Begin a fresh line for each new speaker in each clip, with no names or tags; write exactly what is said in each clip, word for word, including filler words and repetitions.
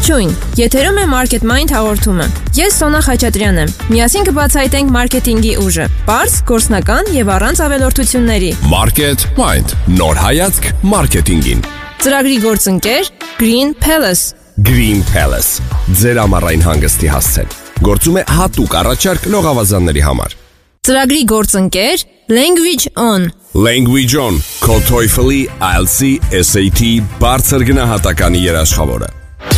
Ողջույն, եթերում է Market Mind հաղորդումը։ Ես Սոնա Խաչատրյանն եմ։ Միասին կբացահայտենք մարքեթինգի ուժը, պարզ, գործնական եւ առանց ավելորդությունների։
Market Mind, նոր հայացք մարքեթինգին։
Ծրագրի գործընկեր Green Palace։
Green Palace, ձեր ամառային հանգստի հասցեն։ Գործում է հատուկ առաջարկ լողավազանների համար։
Ծրագրի գործընկեր Language On։
Language On, քո TOEFL-ի, I E L T S-ի, S A T բարձր գնահատականի երաշխավորը։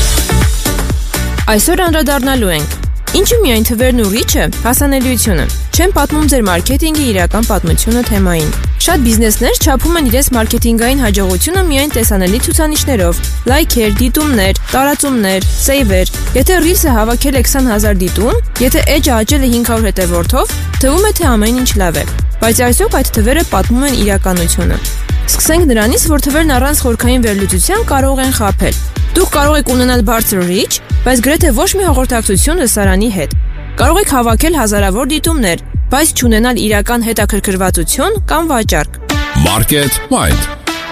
Այսօր անդրադառնալու ենք ինչու միայն թվերն ու ռիչը հասանելիությունը։ Չեմ պատմում ձեր մարքեթինգի իրական պատմությունը թեմային։ Շատ բիզնեսներ չափում են իրենց մարքեթինգային հաջողությունը միայն տեսանելի ցուցանիշներով՝ լայքեր, դիտումներ, տարածումներ, սեյվեր։ Եթե ռիլսը հավաքել է քսան հազար դիտում, եթե էջը աճել է հինգ հարյուր հետևորդով, թվում է թե ամեն ինչ լավ է։ Բայց այսօք այդ թվերը պատմում են իրականությունը։ Սկսենք նրանից, որ թվերն առանց խորքային վերլուծության կարող են խաբել։ Դուք կարող եք ունենալ բարձր ռիչ, բայց գրեթե ոչ մի հաղորդակցություն լսարանի հետ։ Կարող եք հավաքել հազարավոր դիտումներ, բայց չունենալ իրական հետաքրքրվածություն կամ վաճառք։
Market Mind։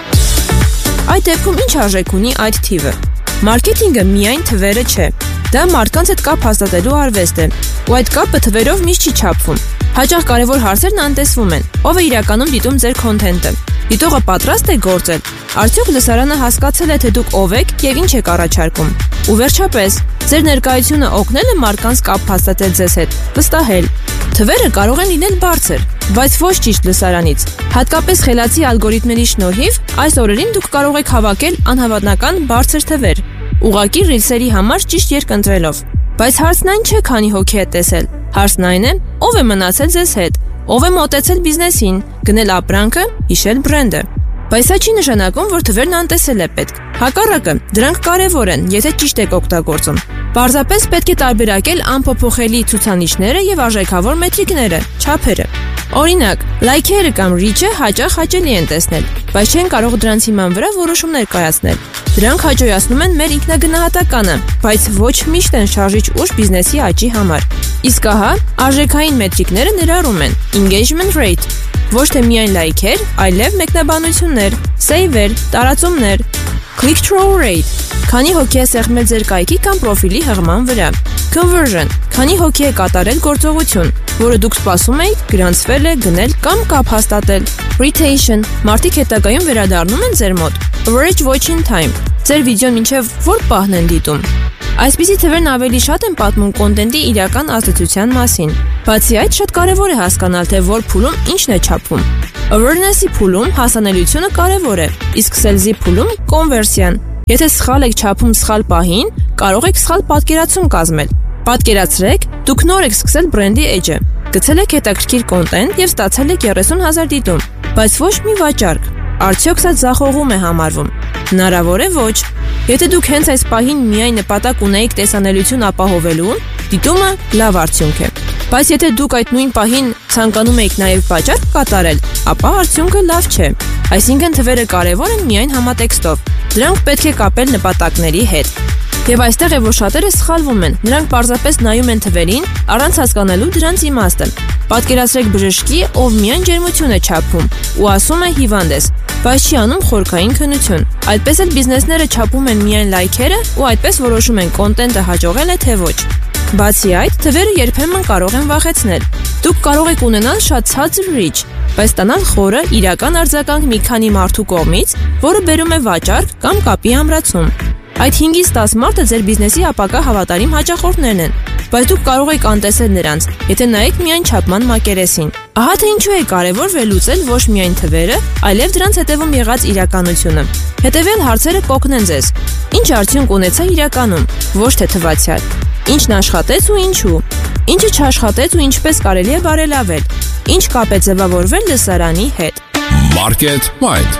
Այդ դեպքում ինչ արժեք ունի այդ թիվը։ Մարքեթինգը միայն թվերը չէ։ Դա մարդկանց հետ կապ հաստատելու արվեստ է, ու այդ կապը թվերով միշտ չի չափվում։ Հաճախ կարևոր հարցերն անտեսվում են։ Ով է իրականում դիտում ձեր քոնթենտը։ Դիտողը պատրաստ է գործել։ Արդյոք լսարանը հասկացել է, թե դուք ով եք եւ ինչ եք առաջարկում։ Ու վերջապես, ձեր ներկայությունը օգնել է մարդկանց կապ հաստատել ձեզ հետ, վստահել։ Թվերը կարող են լինել բարձր, բայց ոչ ճիշտ լսարանից։ Հատկապես խելացի ալգորիթմների շնորհիվ այս օրերին դուք կարող եք հավաքել անհավանական բարձր թվեր, ուղղակի ռիլսերի համար ճիշտ երկ ընտրելով։ Բայց հարցն այն չէ, քանի հոգի է տեսել։ Հարցն այն է, ով է մնացել ձեզ հետ, ով է մոտեցել բիզնեսին, գնել ապրանքը, հիշել բրենդը։ Բայց սա չի նշանակում, որ թվերն անտեսել է պետք։ Հակառակը, դրանք կարևոր են, եթե ճիշտ եք օգտագործում։ Պարզապես պետք է տարբերակել անփոփոխելի ցուցանիշները եւ արժեքավոր մետրիկները, չափերը։ Օրինակ, լայքերը կամ ռիչը հաճախ հաճելի են տեսնել, բայց չեն կարող դրանց հիման վրա որոշումներ կայացնել։ Դրանք հաջողացնում են մեր ինքնագնահատականը, բայց ոչ միշտ են շարժիչ ուժ բիզնեսի աճի համար։ Իսկ ահա, արժեքային մետրիկները ներառում են engagement rate, ոչ թե միայն լայքեր, այլև մեկնաբանություններ, սեյվեր, տարածումներ, click-through rate, քանի հոգի է սեղմել ձեր կայքի կամ պրոֆիլի հղման վրա, conversion, քանի հոգի է կատարել գործողություն, որը դուք սպասում եք, գրանցվել է, գնել կամ կապ հաստատել, retention, մարդիկ հետագայում վերադառնում են ձեր մոտ, average watching time, ձեր վիդեոն մինչև որ պահն են դիտում։ Այսպիսի թվերն ավելի շատ են պատմում կոնտենտի իրական ազդեցության մասին։ Բացի այդ, շատ կարևոր է հասկանալ, թե որ փուլում ինչն է չափվում։ Awareness-ի փուլում հասանելիությունը կարևոր է, իսկ sales-ի փուլում կոնվերսիան։ Եթե սխալ եք չափում սխալ պահին, կարող եք սխալ պատկերացում կազմել։ Պատկերացրեք, դուք նոր եք սկսել բրենդի էջը, գցել եք հետաքրքիր կոնտենտ եւ ստացել եք երեսուն հազար դիտում, բայց ոչ մի վաճառք։ Արդյոք սա ձախողում է համարվում։ Հնարավոր է ոչ։ Եթե դուք հենց այս պահին միայն նպատակ ունեիք տեսանելիություն ապահովելու, դիտումը լավ արդյունք է։ Բայց եթե դուք այդ նույն պահին ցանկանում եք նաև վաճառք կատարել, ապա արդյունքը լավ չէ։ Այսինքն թվերը կարևոր են միայն համատեքստով։ Դրանք պետք է կապել նպատակների հետ։ Եվ այստեղ է, որ շատերը սխալվում են։ Նրանք պարզապես նայում են թվերին, առանց հասկանալու դրանց իմաստը։ Պատկերացրեք բժշկի, ով միայն ջերմություն է չափում ու ասում է հիվանդ ես, բայց չի անում խորքային քննություն։ Այդպես էլ բիզնեսները չափում են միայն լայքերը ու այդպես որոշում են կոնտենտը հաջողել է թե ոչ։ Բացի այդ, թվերը երբեմն կարող են վախեցնել։ Դուք կարող եք ունենալ շատ ցածր ռիչ, բայց ստանալ խորը իրական արձագանք մի քանի մարդու կողմից, որը բերում է վաճառք կամ կապի ամրացում։ Այդ հինգից տասը մարդը ձեր բիզնեսի ապագա հավատարիմ հաճախորդներն են, բայց դուք կարող եք անտեսել նրանց, եթե նայեք միայն չափման մակերեսին։ Ահա թե ինչու է կարևոր վերլուծել ոչ միայն թվերը, այլև դրանց հետևում եղած իրականությունը։ Հետևյալ հարցերը կօգնեն ձեզ. ինչ արդյունք ունեցա իրականում, ոչ թե թվացial։ Ինչն աշխատեց ու ինչու։ Ինչը չաշխատեց ու ինչպես կարելի է բարելավել։ Ինչ կապ է ձևավորվել լսարանի հետ։
Market Mind։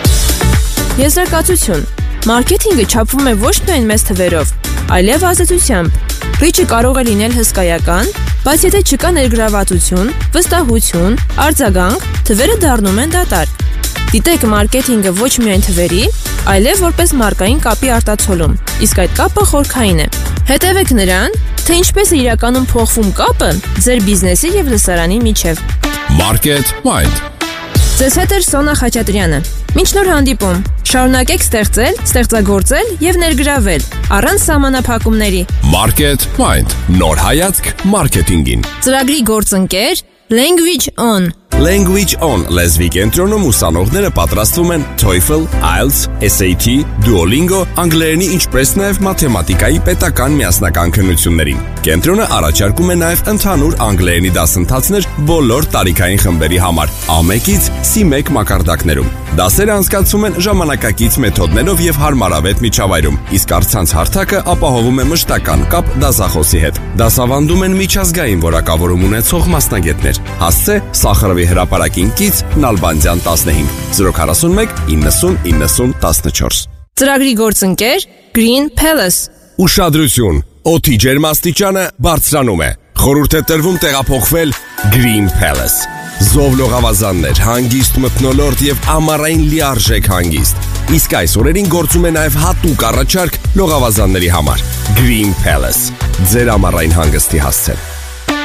Եզրակացություն։ Մարքեթինգը չափվում է ոչ միայն մեծ թվերով, այլև ազդեցությամբ։ Ռիչը կարող է լինել հսկայական, բայց եթե չկա ներգրավվածություն, վստահություն, արձագանք, թվերը դառնում են դատարկ։ Դիտեք մարքեթինգը ոչ միայն թվերի, այլև որպես մարկային կապի արտացոլում, իսկ այդ կապը խորքային է։ Հետևեք նրան, թե ինչպես է իրականում փոխվում կապը ձեր բիզնեսի եւ լսարանի միջև։
Market Mind։
Ձեզ հետ է Սոնա Խաչատրյանը։ Մինչ նոր հանդիպում, շարունակեք ստեղծել, ստեղծագործել եւ ներգրավել առանց սահմանափակումների։
Market Mind. Նոր հայացք մարքեթինգին։
Ծրագրի գործընկեր Language On.
Language On լեզվի կենտրոնում ուսանողները պատրաստվում են TOEFL, I E L T S, S A T, Duolingo, անգլերենի ինչպես նաև մաթեմատիկայի պետական միասնական քննություններին։ Կենտրոնը առաջարկում է նաև ընդհանուր անգլերենի դասընթացներ բոլոր տարիքային խմբերի համար, A one-ից C one մակարդակներում։ Դասերը անցկացվում են ժամանակակից մեթոդներով եւ հարմարավետ միջավայրում, իսկ առցանց հարթակը ապահովում է մշտական կապ դասախոսի հետ։ Դասավանդում են միջազգային որակավորում ունեցող մասնագետներ։ Հասցե Սախարովի հրապարակին կից Նալբանդյան տասնհինգ zero four one ninety ninety fourteen։
Ծրագրի գործընկեր Green Palace.
Ուշադրություն, օդի ջերմաստիճանը բարձրանում է։ Խորհուրդ է տրվում տեղափոխվել Green Palace։ Զով լողավազաններ, հանգիստ մթնոլորտ եւ ամառային լիարժեք հանգիստ։ Իսկ այս օրերին գործում է նաև հատուկ առաջարկ լողավազանների համար։ Green Palace. Ձեր ամառային հանգստի հասցեն։